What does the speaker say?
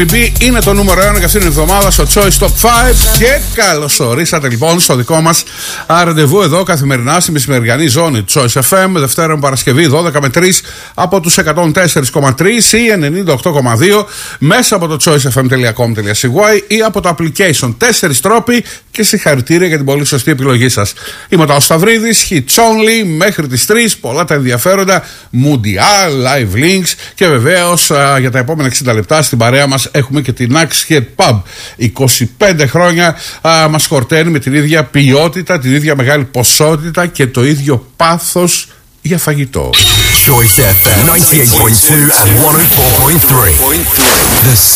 Είναι το νούμερο 1 για αυτήν την εβδομάδα στο Choice Top 5. Και καλώς ορίσατε λοιπόν στο δικό μας ραντεβού εδώ καθημερινά στη μεσημεριανή ζώνη Choice FM, Δευτέρα με Παρασκευή 12 με 3 από τους 104,3 ή 98,2 μέσα από το choicefm.com.cy ή από το application. 4 τρόποι και συγχαρητήρια για την πολύ σωστή επιλογή σας. Είμαι ο Τάος Σταυρίδης, Hits Only μέχρι τις 3. Πολλά τα ενδιαφέροντα, Mundial, live links και βεβαίως για τα επόμενα 60 λεπτά στην παρέα μας έχουμε και την Axe Head Pub. 25 χρόνια μας χορταίνει με την ίδια ποιότητα, την ίδια μεγάλη ποσότητα και το ίδιο πάθος για φαγητό. Choice FM 98.2 and 104.3. The